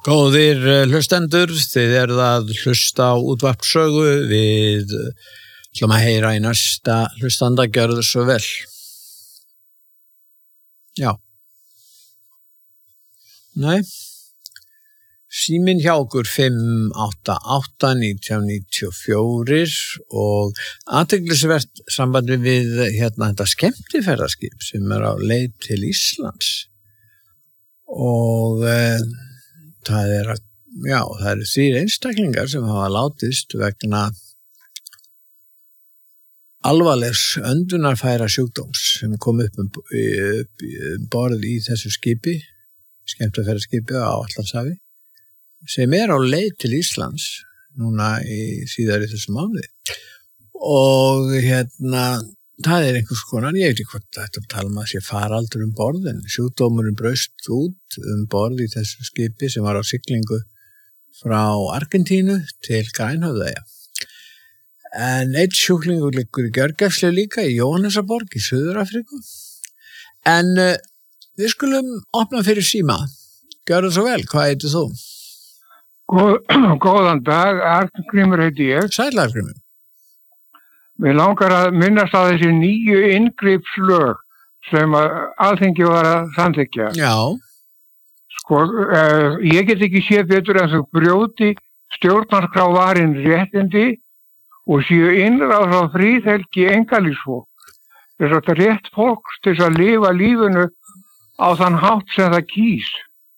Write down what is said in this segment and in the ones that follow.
Góðir hlustendur, þið eruð að hlusta á útvarpssögu, við ætlum að heyra í næsta hlustanda, gjörðu svo vel. Já. Nei. Síminn hjá okkur 588-1994 og athyglisvert sambandi við þetta skemmtiferðaskip sem á leið til Íslands. Og það eru 3 einstaklingar sem hafa látist vegna alvarlegs öndunarfæra sjúkdóms sem kom upp borð í þessu skipi, skemmtiferðaskipi á Atlantshafi, sem á leið til Íslands núna síðar í þessu mánuði. Og það einhvers konar, ég veit ekki hvort þetta tala að sé faraldur borð, en sjúkdómurinn braust út borð í þessu skipi sem var á siglingu frá Argentínu til Grænhöfðaeyja. En einn sjúklingur liggur í gjörgæslu líka í Jóhannesarborg í Suður-Afríku. En við skulum opna fyrir síma. Gjörðu svo vel, hvað heitir þú? Góðan dag, Arngrímur heiti ég. Sæll Arngrímur. Mér langar að minnast á þessi 9 inngripslög sem Alþingi var að samþykkja. Já. Ég get ekki séð betur en þau brjóti stjórnarskrárvarin réttindi og séu innráð frá friðhelgi einkalífsfólk. Þess að rétt fólks til að lifa lífinu á þann hátt sem það kýs.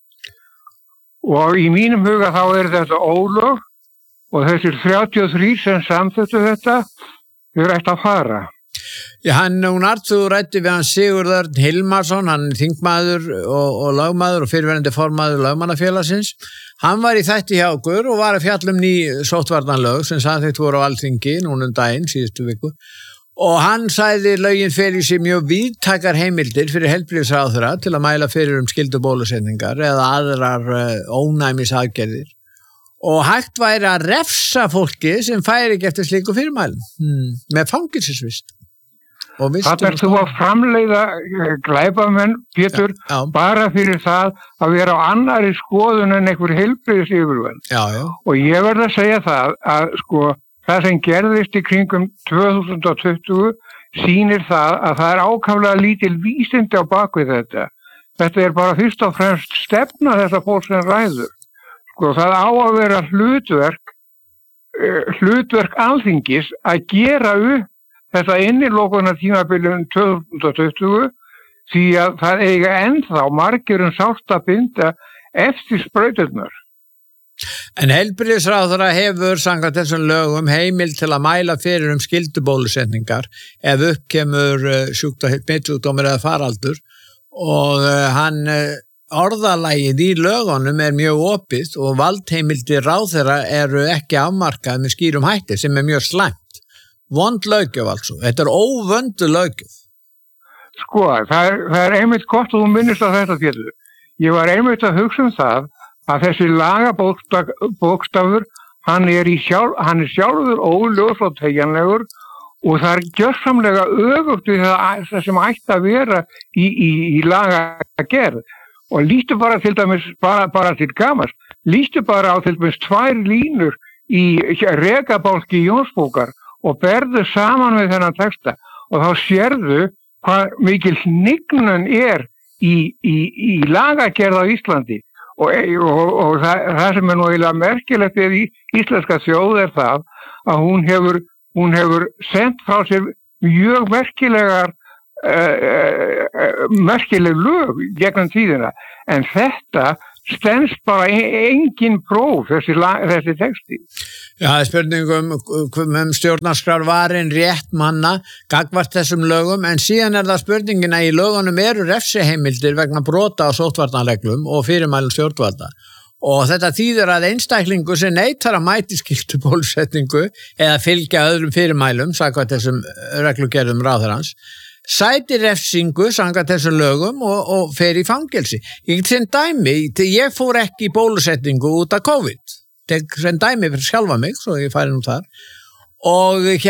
Og í mínum huga þá þetta ólög og þessir 33 sem samþykktu þetta, þau ætti að fara. Já, þú ræddi við hann Sigurð Örn Hilmarsson, hann þingmaður og lögmaður og fyrirverandi formaður lögmannafélagsins. Hann var í þætti hjá okkur og var að fjalla ný sóttvarnalög sem samþykkt voru á Alþingi núna daginn, síðustu viku. Og hann sagði lögin fyrir sig mjög víðtækar heimildir fyrir heilbrigðisráðherra til að mæla fyrir skyldubólusetningar eða aðrar ónæmisaðgerðir. Og hægt væri að refsa fólki sem færi ekki eftir slíku fyrirmælum með fangelsisvist. Þetta þú að framleiða glæpamenn, Pétur, bara fyrir það að vera á annari skoðun en einhver heilbrigðisyfirvöld. Já. Og ég verð að segja það að það sem gerðist í kringum 2020 sýnir það að það ákaflega lítil vísindi á bakvið þetta. Þetta bara fyrst og fremst stefna þessa fólk sem ræður. Það á að vera hlutverk Alþingis að gera upp þetta innilokunartímabilið 2020 því að það eiga ennþá margir sárt að binda eftir sprauturnar. En heilbrigðisráðherra hefur samkvæmt þessum lögum heimild til að mæla fyrir skyldubólusetningar ef upp kemur smittsjúkdómur eða faraldur og hann orðalagið í lögunum mjög opið og valdheimildir ráðherra eru ekki afmarkað með skýrum hætti sem mjög slæmt. Vond löggjöf altså. Þetta óvöndu löggjöf. Það einmitt gott að þú minnist á þetta Pétur. Ég var einmitt að hugsa það að þessi lagabókstafur hann sjálfur óljós og teygjanlegur og það gjörsamlega öfugt við það sem ætti að vera í lagagerð. Og lístu bara til dæmis, bara til gamans, lístu bara á til dæmis 2 línur í rekabálki Jónsbókar og berðu saman við þennan texta og þá sérðu hvað mikil hnignun í lagagerð á Íslandi og það sem nú eiginlega merkilegt við íslenska þjóð það að hún hefur sendt frá sér mjög merkileg lög gegnum tíðina en þetta stenst bara engin próf þessi texti. Já, það spurningum stjórnarskrárvarin rétt manna gagnvart þessum lögum en síðan það spurningin að í lögunum eru refsiheimildir vegna brota á sóttvarnareglum og fyrirmælum stjórnvalda og þetta þýðir að einstaklingur sem neitar að mæti skyldubólusetningu eða fylgja öðrum fyrirmælum samkvæmt þessum reglugerðum ráðherrans sæti refsingu samkvæmt þessum lögum og fer í fangelsi. Ég fór ekki í bólusetningu út af COVID. Sem dæmi fyrir sjálfa mig, svo ég færi nú þar. Og ef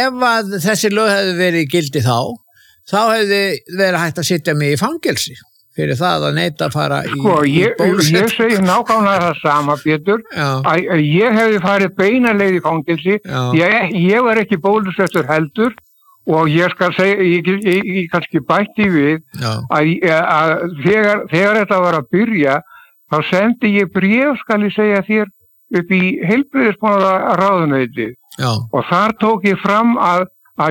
að þessi lög hefði verið í gildi þá hefði verið hægt að sitja mig í fangelsi. fyrir það að neita að fara í ég bólusetningu. segi nákvæmlega það sama, Pétur, að ég hefði farið beina leið í fangelsi, ég var ekki bólusettur heldur og ég skal segja, ég kannski bætti við að þegar þetta var að byrja, þá sendi ég bréf, skal ég segja þér, upp í heilbrigðismálaráðuneytið og þar tók ég fram að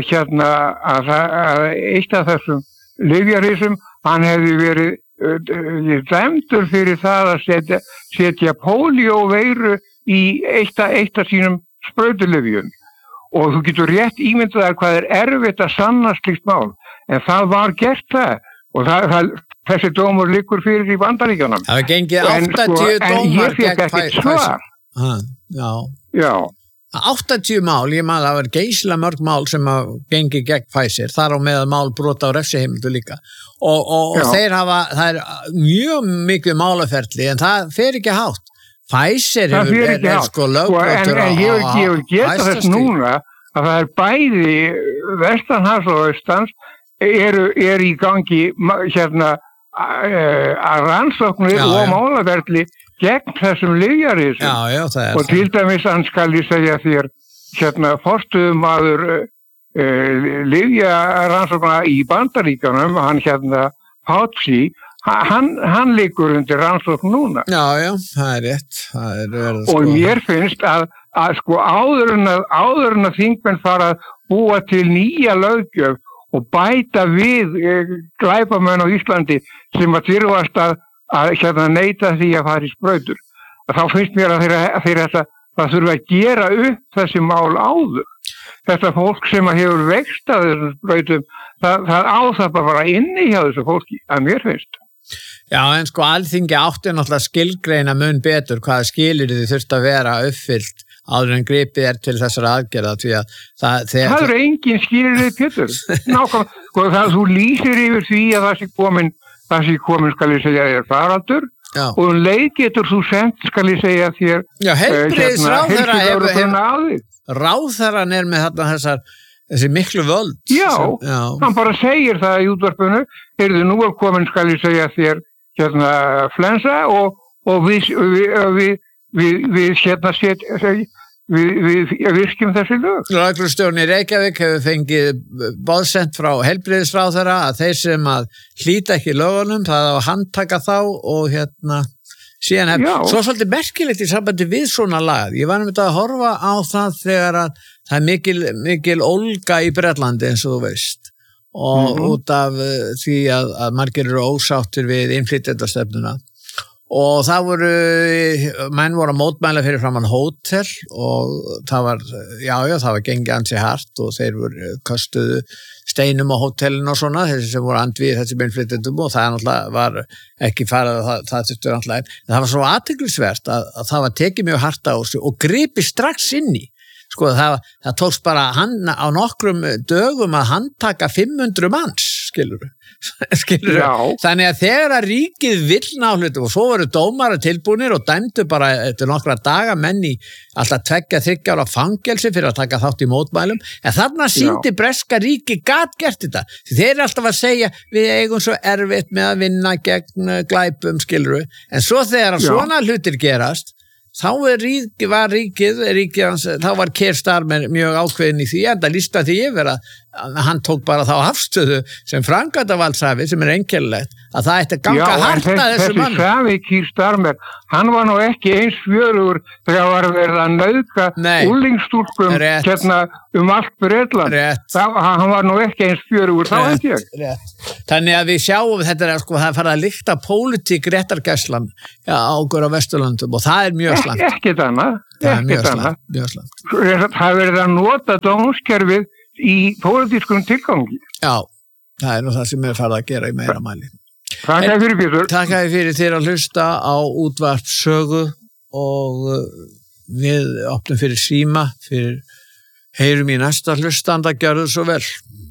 eitt af þessum lyfjarísum, hann hefði verið dæmdur fyrir það að setja pólíóveiru í eitt af sínum sprautulyfjum og þú getur rétt ímyndað hvað erfitt að sanna slíkt mál, en það var gert það og þessi dómur liggur fyrir í Bandaríkjunum. Það var gengið 80 dómar gegn Pfizer. Já. 80 mál, ég maður það var geysla mörg mál sem að gengi gegn Pfizer, þar á meðal mál brota á refsiheimildu líka og þeir hafa, það mjög mikið málaferli en það fer ekki hátt. Pfizer er sko lögbrotur en ég vil geta þess núna að það bæði vestanhafs og austans eru í gangi að rannsóknir og málaferli gegn þessum lyfjarísum og til dæmis hann skal ég segja þér forstöðumaður lyfjarannsókna í Bandaríkjunum, hann Fauci, hann liggur undir rannsókn núna. Já, það er rétt. Og mér finnst að sko áður en að þingmenn fara að búa til nýja löggjöf og bæta við glæpamenn á Íslandi sem að þyrfast að neita því að fara í sprautur. Þá finnst mér að það þurfa að gera upp þessi mál áður. Þetta fólk sem hefur veikst að þessum sprautum, það á það bara inni hjá þessu fólki, að mér finnst. Já, en sko Alþingi átti náttúrulega skilgreina mun betur hvaða skilyrði þurft að vera uppfyllt áður en gripið til þessara aðgerða því að það eru engin skilyrði, Pétur. Nákvæmlega, þú lýsir yfir því að það sé komin skal ég segja þér faraldur og leið getur þú sendt skal ég segja þér ráðherran er með þessi miklu völd. Já, hann bara segir það í útvarpinu, nú komin skal ég segja þér flensa og við virkjum þessi lög. Lögreglustjórinn í Reykjavík hefur fengið boðsent frá heilbrigðisráðherra að þeir sem að hlýta ekki lögunum, það á að handtaka þá og síðan svo svolítið merkilegt í sambandi við svona lag. Ég var að horfa á það þegar að það er mikil ólga í Bretlandi eins og þú veist og út af því að margir eru ósáttir við innflytjendastefnuna og það menn voru að mótmæla fyrir framan hótel og það var gengið ansi hart og þeir voru kastuðu steinum á hótelinu og svona, þessi sem voru andvíð þessi innflytjendum og það náttúrulega var ekki farið að það þurfti náttúrulega. Það var svo athyglisvert að það var tekið mjög hart á þessu og gripi strax inn í. Sko það tókst bara á nokkrum dögum að handtaka 500 manns, skilurðu. Þannig að þegar að ríkið vill ná hlutum og svo voru dómarar tilbúnir og dæmdu bara eftir nokkra daga menn í alltaf 2-3 ára fangelsi fyrir að taka þátt í mótmælum en þarna sýndi breska ríki gat gert þetta. Þeir eru alltaf að segja við eigum svo erfitt með að vinna gegn glæpum, skilurðu. En svo þegar svona hlutir gerast þá var ríkið þá var Keir Starmer mjög ákveðin í því en það lýsta því yfir að hann tók bara þá afstöðu sem framkvæmdarvaldshafi sem einkennilegt að það ætti að ganga hart að þessu mann. Þessi safi Keir Starmer, hann var nú ekki eins fjörugur þegar var verið að nauðga unglingsstúlkum allt Bretland. Hann var nú ekki eins fjörugur, þá held ég. Þannig að við sjáum þetta það farið að lykta pólitík réttargæslan á okkur á Vesturlöndum og það er mjög slæmt. Ekkert annað. Mjög slæmt. Það verið að nota dómskerfið í pólitískum tilgangi. Já, það er nú það sem farið að gera í meira mæli. Takk fyrir Pétur. Takk fyrir þér að hlusta á útvarp Sögu og við opnum fyrir síma heyrum í næsta hlustanda, gjörðu svo vel.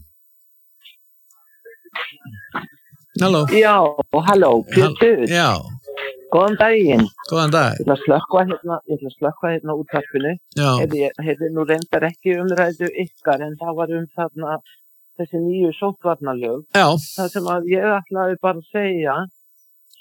Halló. Já, halló, Pétur. Já. Góðan daginn. Góðan dag. Ég ætla að slökkva hérna útvarpinu. Já. Hefði nú reyndar ekki umræðu ykkar en það var þarna þessi nýju sóttvarnalög. Já. Það sem að ég ætlaði bara að segja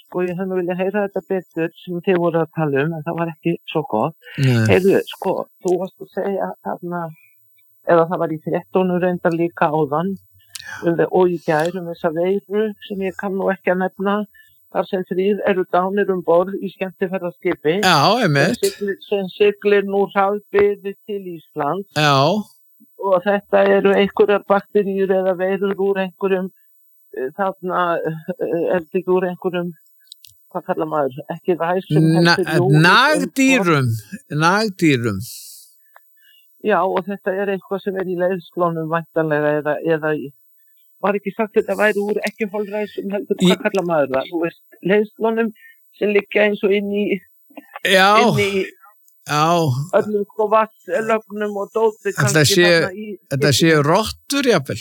sko, ég hef nú vilja heyra þetta betur sem þið voru að tala en það var ekki svo gott. Nei. Heyrðu, sko, þú varst að segja þarna, eða það var í 13 reyndar líka áðan, og í gær þessa veiru sem ég kann nú ekki að nefna, þar sem 3 eru dánir borð í skemmtiferðaskipi. Já, einmitt. Sem siglir nú hraðbyggði til Íslands. Já. Og þetta eru einhverjar bakteríur eða veirur úr einhverjum, þarna, ekki úr einhverjum, hvað kallar maður, ekki ræsum. Nagdýrum. Já, og þetta eitthvað sem í leiðslónum væntanlega eða var ekki sagt að þetta væri úr ekki holræsum heldur, hvað kallar maður það? Þú veist, leiðslónum sem liggja eins og inn í öllum sko vatnslögnum og dóti. Þetta séu rottur, jafnvel.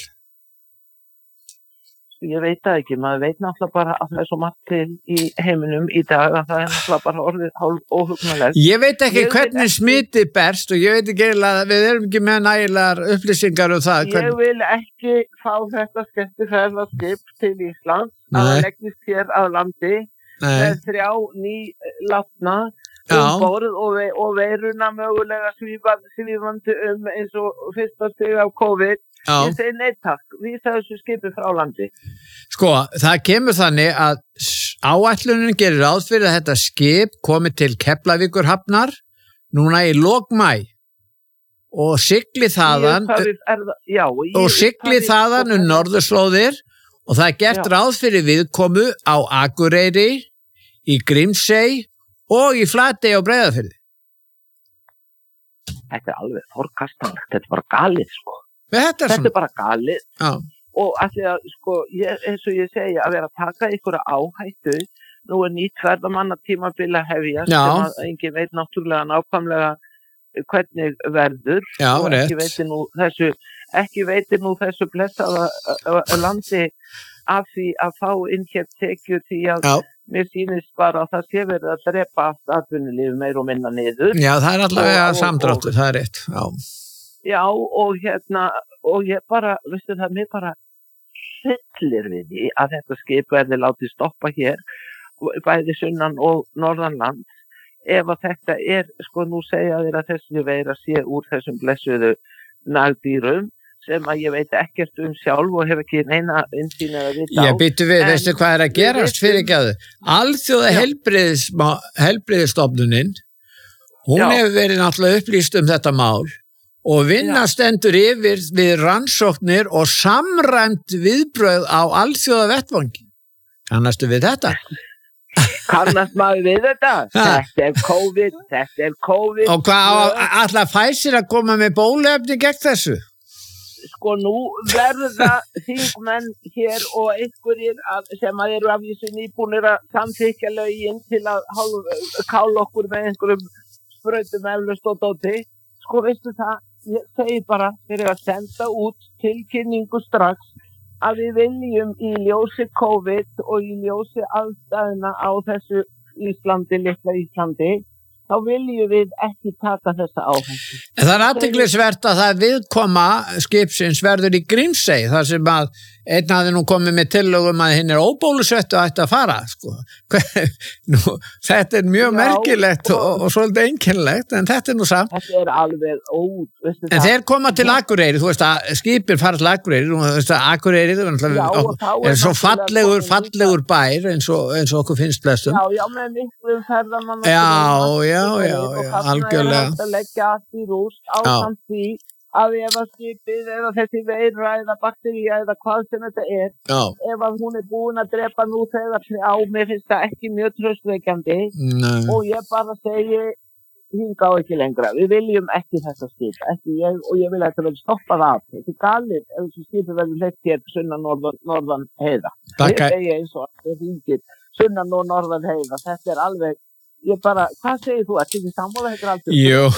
Ég veit það ekki, maður veit náttúrulega bara að það svo margt til í heiminum í dag að það náttúrulega bara orðið hálf óhugnalegt. Ég veit ekki hvernig smiti berst og ég veit ekki að við erum ekki með nægilegar upplýsingar það. Ég vil ekki fá þetta skemmtiferðaskip til Íslands að það leggist hér að landi með 3 látna borð og veiruna mögulega svífandi eins og fyrsta stig af COVID. Ég segi nei takk, vísa þessu skipi frá landi. Sko, það kemur þannig að áætlunin gerir ráð fyrir að þetta skip komi til Keflavíkurhafnar núna í lok maí og sigli þaðan norðurslóðir og það gert ráð fyrir viðkomu á Akureyri, í Grímsey og í Flatey og Breiðafirði. Þetta alveg forkastanlegt, þetta bara galið sko. Þetta bara galið og allir sko, eins og ég segi að vera að taka einhverja áhættu, nú nýtt ferðamanna tímabila hefjast sem að engin veit náttúrulega nákvæmlega hvernig verður og ekki veitir nú þessu blessaða landi af því að fá inn hér tekjur því að mér sýnist bara að það sé verið að drepa allt atvinnulíf meir og minna niður. Já, það allavega samdráttur, það rétt, Já, og ég bara, veistu það, mér bara fyllir við því að þetta skip verði látið stoppa hér, bæði sunnan og norðanland, ef að þetta sko nú segja þér að þessi veira sé úr þessum blessuðu nagdýrum, sem að ég veit ekkert sjálf og hef ekki neina innsýn eða vita á. Ég býtu við, veistu hvað að gerast fyrir gæðu? Alþjóða heilbrigðisstofnunin, hún hefur verið náttúrulega upplýst þetta mál, og vinna stendur yfir við rannsóknir og samræmt viðbrögð á alþjóða vettvangi. Kannastu við þetta? Kannast maður við þetta? Þetta COVID. Og hvað ætla Pfizer að koma með bóluefni gegn þessu? Sko nú verða þingmenn hér og einhverjir sem að eru afvísu nýbúnir að samþykkja lögin til að kála okkur með einhverjum sprautum eflaust og dóti. Sko veistu það, ég segi bara fyrir að senda út tilkynningu strax að við viljum í ljósi COVID og í ljósi aðstæðuna á þessu litla Íslandi, þá viljum við ekki taka þessa áhættu. En það athyglisvert að það viðkoma skipsins verður í Grímsey, þar sem að einn hafði nú komið með tillögum að hinn óbólusettu ætti að fara. Sko. Þetta mjög merkilegt og svolítið einkennilegt, en þetta nú samt. Þetta alveg En þeir koma til Akureyri, þú veist að skipir fara til Akureyri, þú veist að Akureyri svo fallegur bær eins og okkur finnst flestum. Já, með miklum ferðamann. Já, algjörlega. Og það leggja allt í rúst á samt því að ef að skipið eða þessi veira eða baktería eða hvað sem þetta ef að hún búin að drepa nú þegar mér finnst það ekki mjög traustvekjandi og ég bara segi hinga á ekki lengra, við viljum ekki þessa skip, og ég vil að þetta verði stoppað af, þetta galið ef þessi skipið verður leitt hér sunnan norðan heiða, ég segi eins og þetta hingir sunnan og norðan heiða, þetta alveg. Ég bara, hvað segir þú? Ekki sammála þetta alltaf?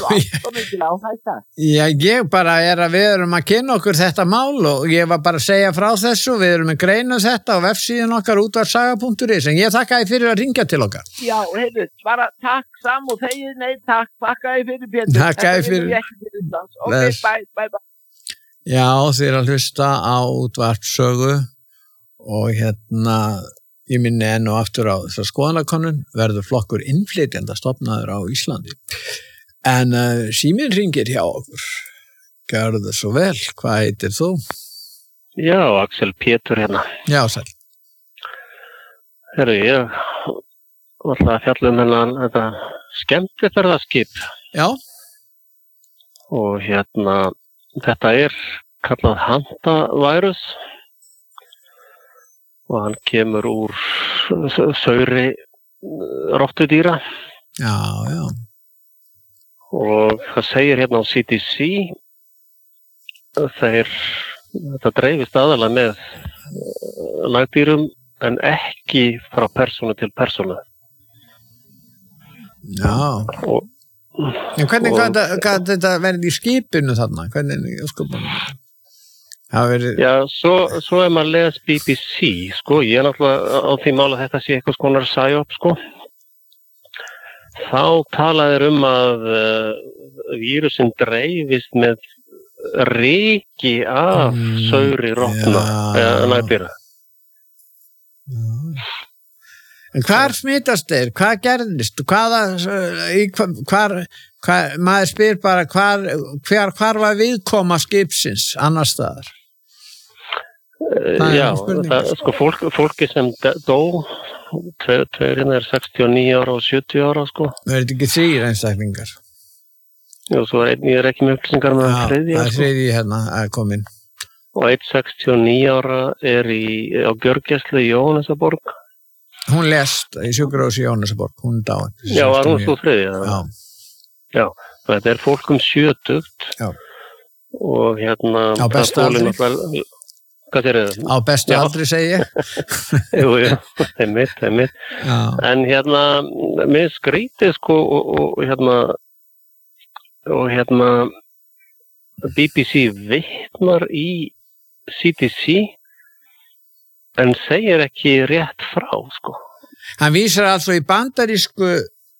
Já, ég bara að við erum að kynna okkur þetta mál og ég var bara að segja frá þessu, við erum að greina þetta á vefsíðun okkar útvarpssaga.is en ég þakka þér fyrir að ringja til okkar. Já, heyrðu, bara takk saman og þegið, nei takk, þakka þér fyrir Pétur. Þakka þér fyrir. Ok, bye. Já, þið að hlusta á útvarpssögu og ég minni enn og aftur á þessa skoðanakönnun, verður flokkur innflytjenda stofnaður á Íslandi. En síminn hringir hjá okkur. Gjörðu svo vel, hvað heitir þú? Já, Axel Pétur hérna. Já, sæl. Herru, ég ætla að fjalla þetta skemmtiferðaskip. Já. Og þetta kallað Hantavirus og hann kemur úr sauri rottudýra. Já. Og það segir hérna á CDC þetta dreifist aðalega með nagdýrum en ekki frá persónu til persónu. Já. En hvernig hvað þetta verið í skipinu þarna? Hvernig Já, svo maður les BBC, sko, ég náttúrulega á því mála þetta sé eitthvað skonar psyop, sko. Þá talaðir að vírusin dreifist með ryki af sauri rottna eða nagdýra. En hvar smitast þeir? Hvað gerðist? Maður spyr bara hvar var viðkoma skipsins annars staðar? Já, sko fólki sem dó, tveir er 69 ára og 70 ára, sko. Það er ekki 3 einstaklingar. Já, svo einn ég ekki með upplýsingar með þriðja. Já, það þriðji hérna komin. Og 169 ára á gjörgæslu í Jóhannesaborg. Hún lést í sjúkrahúsi í Jóhannesaborg, hún dáin. Já, var hún svo þriðja? Já, þetta fólk 70. Já. Og á bestu aldri. Hvað sér þið? Á bestu aldri, segi ég. Jú, það er mitt. En mér skrítið, sko, og BBC vitnar í CDC en segir ekki rétt frá, sko. Hann vísar altså í bandarísku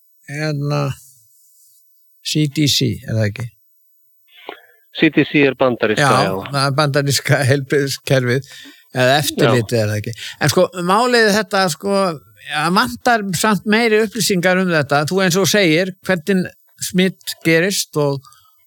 CDC, það ekki? CDC bandaríska, já. Já, bandaríska heilbrigðiskerfið eða eftirlitið það ekki. En sko, málið þetta, sko, vantar samt meiri upplýsingar þetta. Þú eins og segir, hvernig smitt gerist og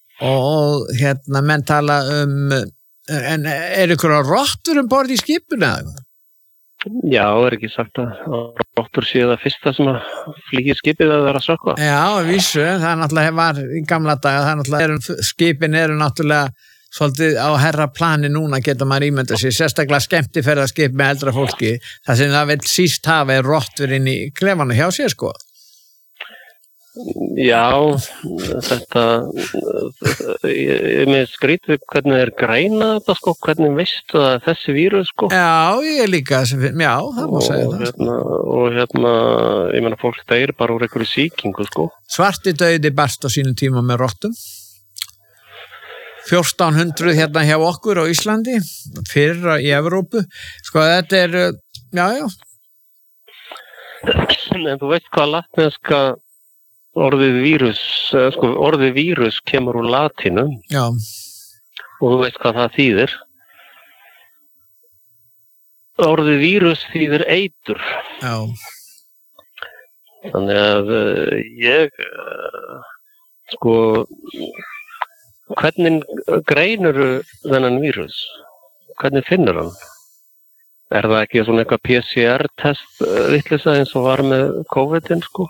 menn tala en ykkur rottur borð í skipinu eða? Já, ekki sagt að rottur séu það fyrsta sem að flýja skipið að vera að sökva. Já, vísu, það náttúrulega var í gamla daga, það náttúrulega skipin eru náttúrulega svolítið á herra plani núna getur maður ímynda sér, sérstaklega skemmtiferðaskip með eldra fólki, það sem það vil síst hafa rottur inn í klefanu hjá sér, sko. Já, þetta ég skrítið hvernig greina þetta, sko, hvernig veistu að þessi vírus, sko. Já, ég líka, já, það má segja það. Og ég meina fólk deyr bara úr einhverju sýkingu, sko. Svarti dauði barst á sínum tíma með rottum. 1400 hjá okkur á Íslandi, fyrr í Evrópu. Sko, þetta já. En þú veist hvað latneska orðið vírus kemur úr latinu. Já. Og þú veist hvað það þýðir. Orðið vírus þýðir eitur. Já. Þannig að ég hvernig greinur þennan vírus? Hvernig finnur hann? Er það ekki svona eitthvað PCR-test vitleysa eins og var með COVID-in, sko?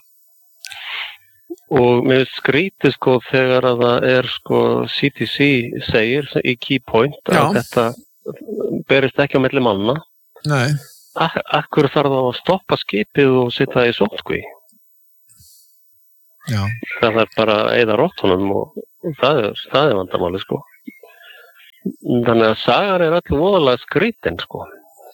Og mér skrítið, sko, þegar að það CDC segir í key point að þetta berist ekki á milli manna. Nei. Akkur þarf það að stoppa skipið og setja það í sóttkví. Já. Það er bara að eyða rottunum og það er vandamáli, sko. Þannig að sagan er alltaf voðalega skrítin, sko.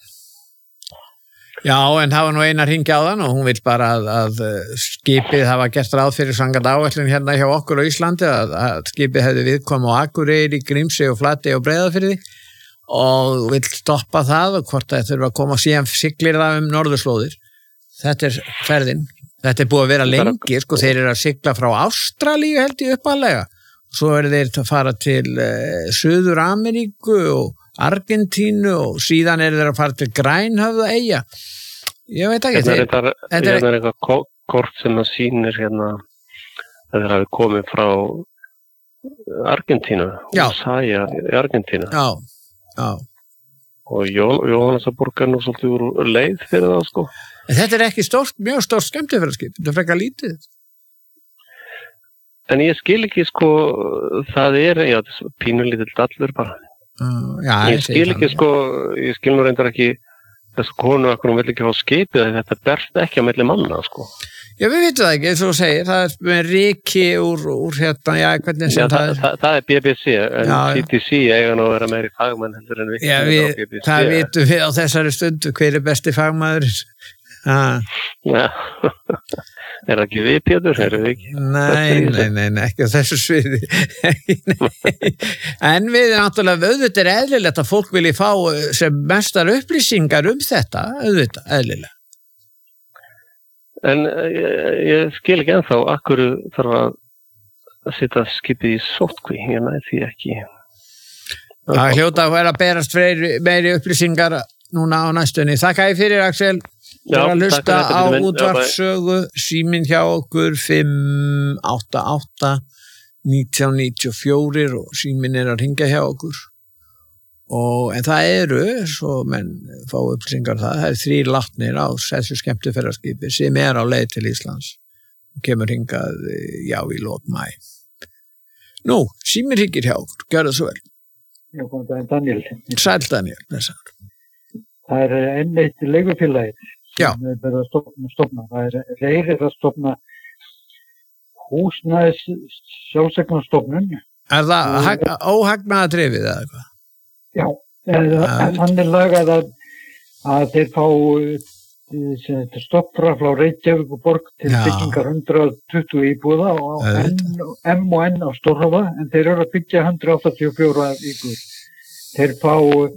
Já, en það var nú Einar hringi á þann og hún vil bara að skipið hafa gert ráð fyrir samkvæmt áætlun hérna hjá okkur á Íslandi að skipið hefði viðkomu á Akureyri, Grímsey og Flatey og Breiðafirði og vil stoppa það og hvort það þurfa að koma síðan siglir það norðurslóðir. Þetta ferðin. Þetta búið að vera lengi, sko, þeir eru að sigla frá Ástralíu held ég uppalega. Svo eru þeir að fara til Suður Ameríku og Argentínu og síðan eru þeir að fara til Grænhöfðaeyja Ég veit ekki. Þetta er eitthvað kort sem að sýnir hérna að þeir hafi komið frá Argentínu. Sæja í Argentínu. Já. Og Jóhannesarborg nú svolítið úr leið fyrir það, sko. En þetta ekki mjög stórt skemmtiferðaskip. Þetta frekar lítið. En ég skil ekki, sko, það er pínulítill dallur bara. Ég skil ekki, sko, ég skil nú reyndar ekki þessu konu akkur hún vill ekki fá skipið að þetta berst ekki á milli manna, sko. Já, við vitum það ekki, eins og þú segir, það er með riki úr hérna, hvernig sem það er. Það er BBC, en CTC eiga nú að vera meiri fagmann heldur en við. Já, það vitum við á þessari stundu, hver er besti fagmaðurinn? Já, er það ekki við, Pétur? Nei, ekki á þessu sviði. En við náttúrulega, auðvitað er eðlilegt að fólk vilji fá sem mestar upplýsingar þetta, auðvitað, eðlilega. En ég skil ekki ennþá akkur þarf að setja skipið í sóttkví, ég næði því ekki. Það hljóta að vera að berast meiri upplýsingar núna á næstunni. Þakka ég fyrir, Axel. Þú er að hlusta á útvarpssögu, síminn hjá okkur 588-1994 og síminn er að hringja hjá okkur. En það svo menn fá upplýsingar það er 3 látnir á þessu skemmtiferðaskipi sem á leið til Íslands og kemur hingað í lok maí. Nú, síminn hringir hjá okkur, gjör það svo vel. Já, það er Daniel. Sæll Daniel, þessar. Það er enn eitt leigufélagið sem er verið að stofna. Það er Reyrir að stofna húsnæðis sjálfseignarstofnun. Er það óhagnaðardrifið eða eitthvað? Já, þannig lagað að þeir fá stoppra frá Reykjavíkurborg til byggingar 120 íbúða og M&N á Stórhafa, en þeir eru að byggja 184 íbúður. Þeir fá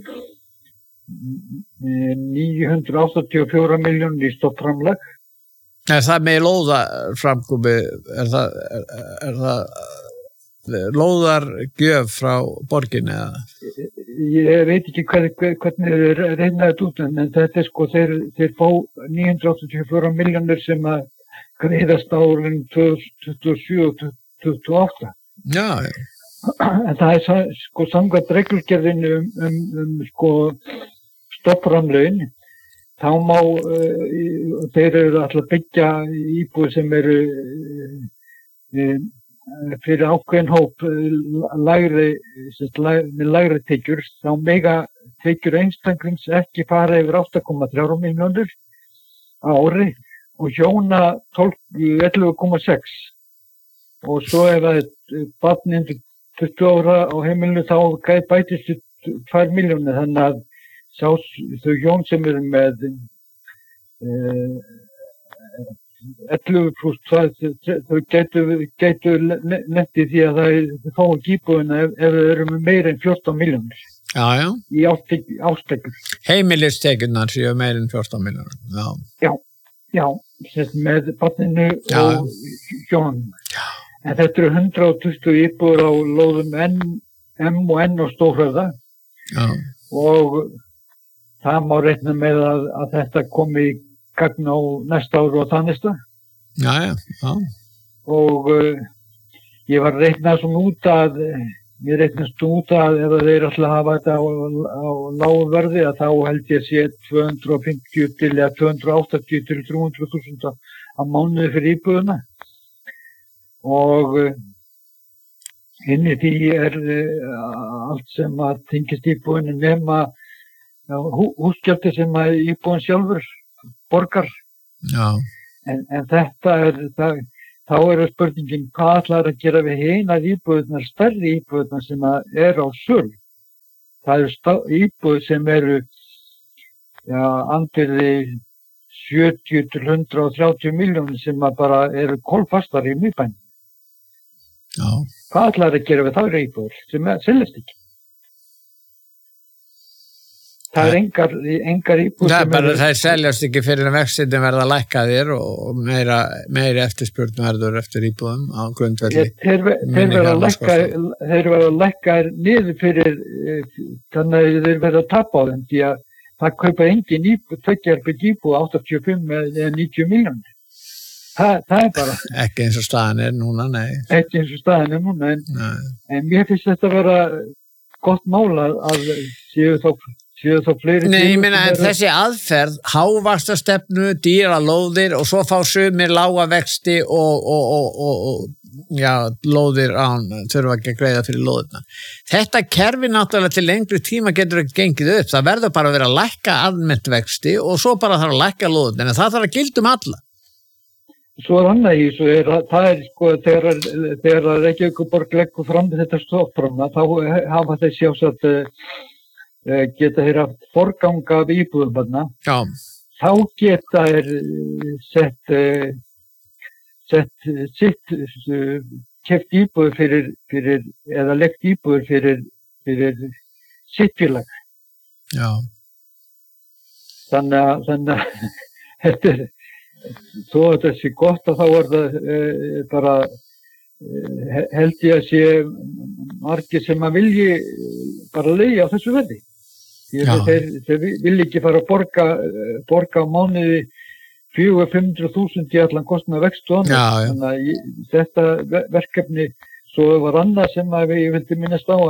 984 milljónir í stoppframlag. Er það með lóðaframkomi? Er það lóðargjöf frá borginni eða? Ég veit ekki hvernig þeir reynaði þetta út, en þetta sko, þeir fá 984 milljónir sem að greiðast árin 2027 og 2028. Já. En það er sko samkvæmt reglugerðinu sko stoppframlögin, þá má, þeir eru alltaf byggja íbúð sem eru fyrir ákveðin hóp með lægri tekjur, þá mega tekjur einstaklings ekki fara yfir 8,3 milljónir á ári og hjóna 11,6 og svo ef það er barn undir 20 ára á heimilinu þá bætist 2 milljónir, þannig að þau hjón sem eru með 11 pluss 2, þau gætu netti því að þau fá ekki íbúðina ef þau eru með meira en 14 milljónir. Já. Í ástekjur. Heimilistekjurnar séu meira en 14 milljónir. Já, með barninu og hjónum. En þetta eru 120 íbúður á lóðum M&N og Stórhöfða. Já. Og það má reikna með að þetta komi í gagn á næsta ári og það næsta. Já. Og ég var að reikna svona út að ef þeir alltaf hafa þetta á lágu verði að þá held ég sé 250 til 280 til 300.000 á mánuði fyrir íbúðuna. Og inni því allt sem að tengist íbúðinu nema húsgjaldi sem að íbúðin sjálfur borgar. Já. En þetta þá spurningin hvað ætlar að gera við hinar íbúðunar, stærri íbúðunar sem á sölu. Það íbúð sem eru andvirði 70 til 130 milljónir sem bara eru kolfastar í miðbænum. Já. Hvað ætlar að gera við þær íbúður sem seljast ekki? Það er engar íbúð sem eru... Það seljast ekki fyrir að vextin verða lækkaðir og meiri eftirspurn verður eftir íbúðum á grundvelli. Þeir verða að lækka niður fyrir, þannig að þeir verða að tapa á þeim, því að það kaupa engin tveggjarbyggð íbúð 85 eða 90 milljónir. Það bara... Ekki eins og staðan núna, nei. Ekki eins og staðan núna, en mér finnst þetta að vera gott mál að séu þá fleiri... Nei, ég meina, en þessi aðferð, hávaxtastefnu, dýralóðir og svo fá sumir lága vexti og lóðir þurfa ekki að greiða fyrir lóðirna. Þetta kerfi náttúrulega til lengri tíma getur ekki gengið upp. Það verður bara að vera að lækka almennt vexti og svo bara þarf að lækka lóðirna, en það þarf að gilda alla. Svo annað í þessu það sko þegar Reykjavíkurborg leggur fram þetta stofnframna þá hafa þeir sjálfsagt geta þeir haft forgang af íbúðum þá geta þeir sett keypt íbúður fyrir eða leggt íbúður fyrir sitt félag. Já. Þannig að þetta þó að þetta sé gott að þá það bara held ég að sé margir sem að vilji bara leigja á þessu verði. Þeir vilja ekki fara að borga á mánuði 400-500.000 í allan kostnað vextu og annað. Þannig að þetta verkefni svo var annað sem að ég vildi minnast á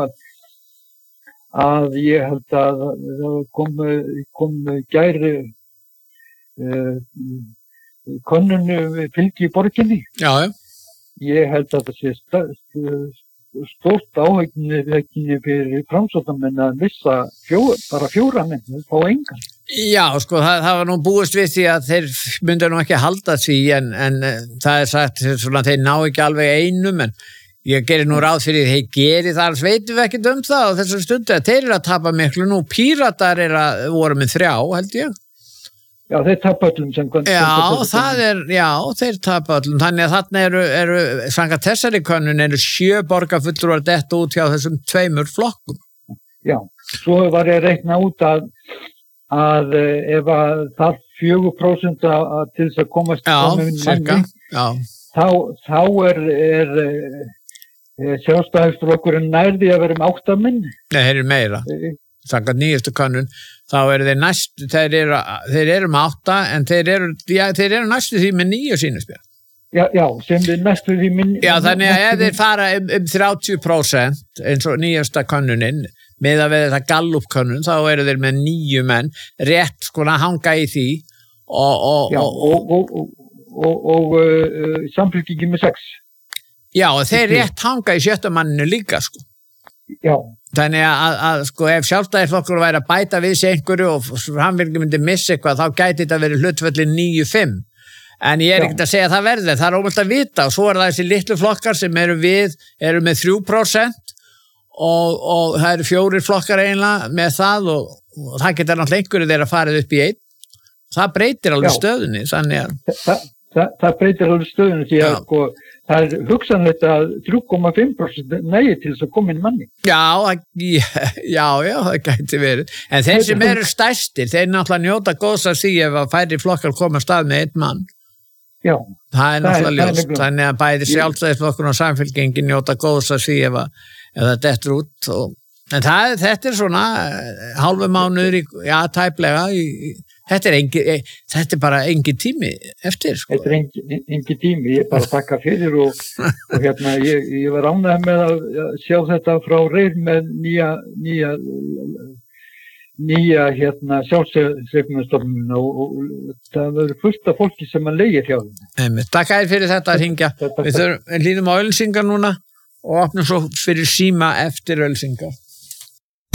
að ég held að það kom gæri könnun fylgi í borginni. Já. Ég held að það sé stórt áhættunni fyrir framsóknarmenn að missa bara 4 menn, fá engan. Já, sko, það var nú búist við því að þeir myndu nú ekki halda því en það sagt svona þeir ná ekki alveg einum en ég gerir nú ráð fyrir þeir geri það, alls veitum við ekki það á þessum stundu að þeir að tapa miklu nú, Píratar voru með 3 held ég. Já, þeir tapa öllum þeir tapa öllum þannig að þarna eru samkvæmt þessari könnun 7 borgarfulltrúar detta út hjá þessum 2 flokkum. Já, svo var ég að reikna út að ef að það 4% til þess að komast þá sjálfstæðisflokkurinn nærði að vera 8 menn. Nei, þeir eru meira. Samkvæmt nýjastu könnun þá eru þeir þeir eru með 8 en þeir eru næstu því með 9 sýnisbjörn. Já, sem við næstu því með 9. Já, þannig að ef þeir fara 30% eins og nýjasta könnunin með að við þetta Gallup-könnun þá eru þeir með 9 menn rétt sko að hanga í því og samfylkingin með 6. Já, og þeir rétt hanga í 7. manninu líka sko. Já. Þannig að sko ef sjálfstæðisflokkur væri að bæta við sig einhverju og framfylging myndi missa eitthvað þá gæti þetta verið hlutföllin 9-5 en ég ekkert að segja að það verði það ómögulegt að vita og svo það þessi litlu flokkar sem eru með 3% og það eru 4 flokkar eiginlega með það og það geta náttúrulega einhverju þeirra farið upp í 1 það breytir alveg stöðunni þannig að það breytir alveg stöðunni því að sko það hugsanlegt að 3,5% nægir til þess að koma inn manni. Já, það gæti verið. En þeir sem eru stærstir, þeir náttúrulega njóta góðs að því ef að færri flokkar koma stað með 1 mann. Já. Það náttúrulega ljóst. Þannig að bæði sjálfstæðisflokkurinn og samfylkingin njóta góðs að því ef það dettur út. En þetta svona hálfu mánuður tæplega þetta bara engin tími eftir sko. Þetta engin tími, ég bara þakka fyrir og hérna ég var ánægður með að sjá þetta frá Reyr með nýja hérna sjálfseignarstofnun og það verður fullt af fólki sem að leigja hjá þeim. Takk fyrir þetta að hringja. Við líðum á auglýsingar núna og opnum svo fyrir síma eftir auglýsingar.